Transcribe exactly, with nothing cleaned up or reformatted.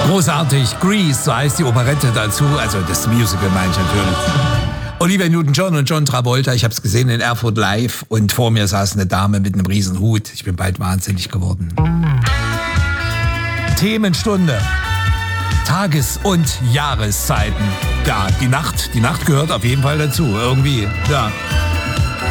Großartig. Grease, so heißt die Operette dazu. Also das Musical meine ich natürlich. Olivia Newton-John und John Travolta. Ich habe es gesehen in Erfurt live. Und vor mir saß eine Dame mit einem riesen Hut. Ich bin bald wahnsinnig geworden. Themenstunde. Tages- und Jahreszeiten. Ja, die Nacht. Die Nacht gehört auf jeden Fall dazu. Irgendwie, ja.